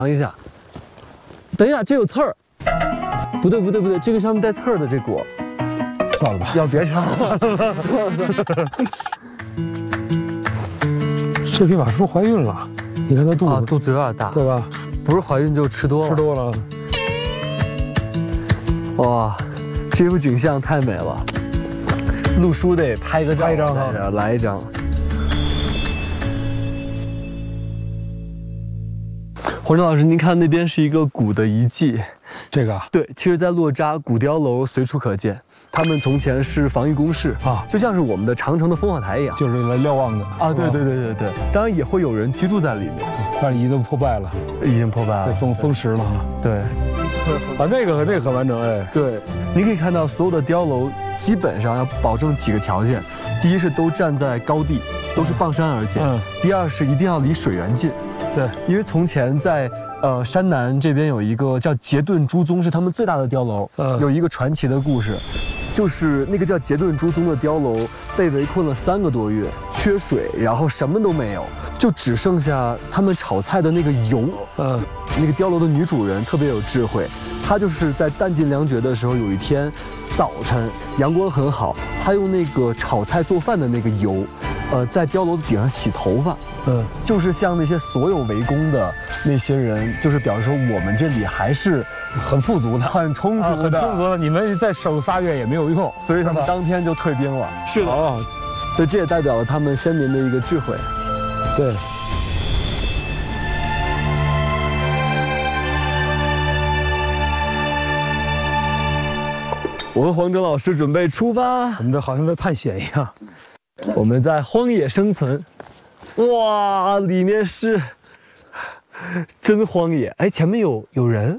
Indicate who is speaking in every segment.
Speaker 1: 尝一下。等一下，这有刺儿。不对，这个上面带刺儿的这果，
Speaker 2: 算了吧，
Speaker 1: 要别尝了。
Speaker 2: 这匹马是不是怀孕了？你看它肚子
Speaker 1: 有点大，
Speaker 2: 对吧？
Speaker 1: 不是怀孕就吃多了。哇，这幅景象太美了，陆叔得拍个照，来一张。黄峥老师，您看那边是一个古的遗迹，
Speaker 2: 这个
Speaker 1: 对，其实，在洛扎古碉楼随处可见。他们从前是防御工事啊，就像是我们的长城的烽火台一样，
Speaker 2: 就是来瞭望的
Speaker 1: 啊。对。当然也会有人居住在里面，
Speaker 2: 但是已经破败了，被风蚀了。
Speaker 1: 对，
Speaker 2: 啊，那个很完整哎。
Speaker 1: 对，你可以看到所有的碉楼基本上要保证几个条件：第一是都站在高地，都是傍山而建；第二是一定要离水源近。
Speaker 2: 对，
Speaker 1: 因为从前在山南这边有一个叫杰顿朱宗，是他们最大的碉楼。有一个传奇的故事，就是那个叫杰顿朱宗的碉楼被围困了3个多月，缺水，然后什么都没有，就只剩下他们炒菜的那个油。那个碉楼的女主人特别有智慧，她就是在弹尽粮绝的时候，有一天早晨阳光很好，她用那个炒菜做饭的那个油，在碉楼的顶上洗头发。就是像那些所有围攻的那些人，就是表示说我们这里还是很富足的，很充足的。
Speaker 2: 你们再守3月也没有用，
Speaker 1: 所以他们当天就退兵了。是的，所以这也代表了他们先民的一个智慧。
Speaker 2: 对。
Speaker 1: 我和黄峥老师准备出发，
Speaker 2: 我们好像在探险一样。
Speaker 1: 我们在荒野生存。哇，里面是真荒野！哎，前面有人。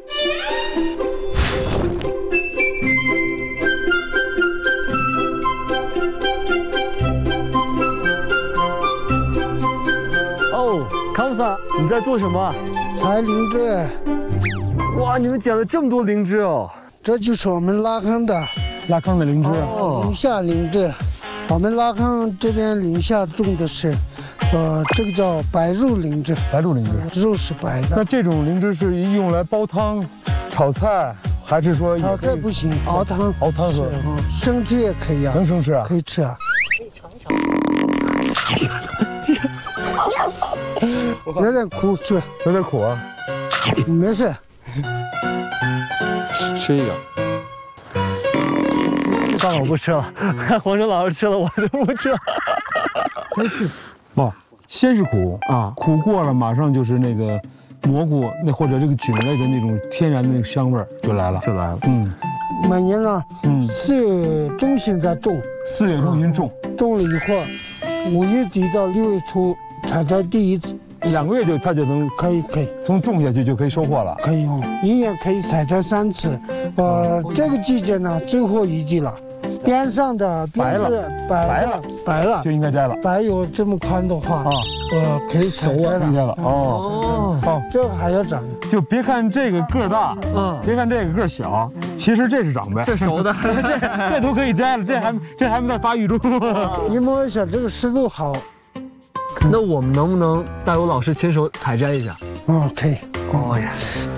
Speaker 1: 哦，康萨，你在做什么？
Speaker 3: 采灵芝。
Speaker 1: 哇，你们捡了这么多灵芝哦！
Speaker 3: 这就是我们拉康的
Speaker 2: 灵芝。
Speaker 3: 宁夏灵芝，我们拉康这边宁夏种的是。这个叫白肉灵芝，肉是白的。
Speaker 2: 那这种灵芝是用来煲汤、炒菜，还是说
Speaker 3: 炒菜不行，熬汤
Speaker 2: 喝？
Speaker 3: 生吃也可以啊。
Speaker 2: 能生吃啊？
Speaker 3: 可以吃啊。有点苦，吃。
Speaker 2: 有点苦啊。
Speaker 3: 没事。
Speaker 1: 吃一个。算了，我不吃了。看黄峥老师吃了，我就不吃了。
Speaker 2: 不，先是苦啊，苦过了，马上就是那个蘑菇或者这个菌类的那种天然的那个香味儿就来了。
Speaker 3: 每年呢，4月中旬在种
Speaker 2: ，4月中旬
Speaker 3: 种了以后，5月底到6月初采摘第一次
Speaker 2: ，2个月它就能
Speaker 3: 可以，
Speaker 2: 从种下去就可以收获了。
Speaker 3: 可以用，1年可以采摘3次。这个季节呢，最后一季了。边上的
Speaker 2: 白了，就应该摘了。
Speaker 3: 白有这么宽的话，可以采摘了。这个还要长。
Speaker 2: 就别看这个个大，别看这个个小，其实这是长呗，
Speaker 1: 这熟的，
Speaker 2: 这都可以摘了，这还没在发育中。
Speaker 3: 你摸一下，这个湿度好。
Speaker 1: 那我们能不能带我老师亲手采摘一下？
Speaker 3: 可以。
Speaker 1: 哦呀，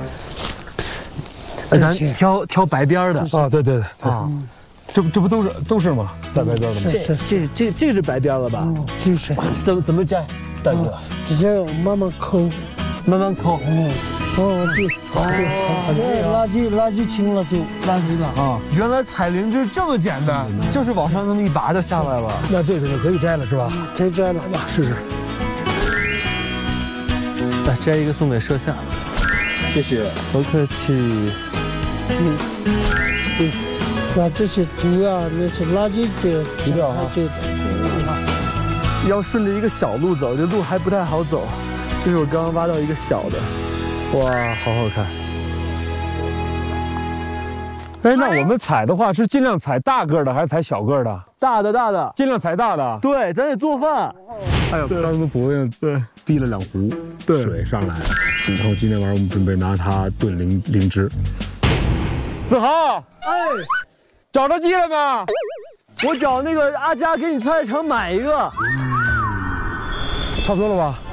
Speaker 1: 咱挑白边的
Speaker 2: 啊，对这不都是吗？带白边的吗？
Speaker 1: 这是白边了吧？
Speaker 3: 就是。
Speaker 1: 怎么摘？大哥，
Speaker 3: 直接慢慢抠。对，垃圾清了就垃圾了啊！
Speaker 1: 原来采灵芝这么简单，就是往上那么一拔就下来了。
Speaker 2: 那这个就可以摘了是吧？
Speaker 3: 可以摘了，
Speaker 2: 试试。
Speaker 1: 来摘一个送给摄像，
Speaker 2: 谢谢，
Speaker 1: 不客气。
Speaker 3: 把这些毒啊，那些垃圾给
Speaker 2: 除掉啊！
Speaker 1: 要顺着一个小路走，这路还不太好走。这是我刚刚挖到一个小的，哇，好好看。
Speaker 2: 哎，那我们采的话是尽量采大个的，还是采小个的？
Speaker 1: 大的，
Speaker 2: 尽量采大的。
Speaker 1: 对，咱得做饭。
Speaker 2: 还有刚才伯爷滴了2壶水上来，然后今天晚上我们准备拿它炖灵芝。子豪，找着鸡了吗？
Speaker 1: 我找那个阿佳给你菜市场买一个。
Speaker 2: 差不多了吧？